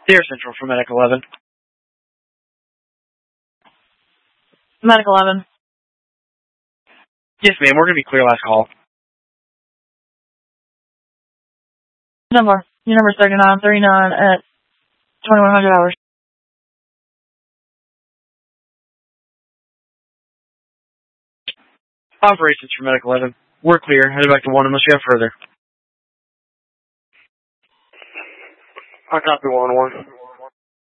Air Central for Medic 11. Medic 11. Yes, ma'am. We're going to be clear last call. Your number 3939 at 2100 hours. Operations for Medic 11. We're clear. Headed back to 1 unless you have further. I copy 1-1.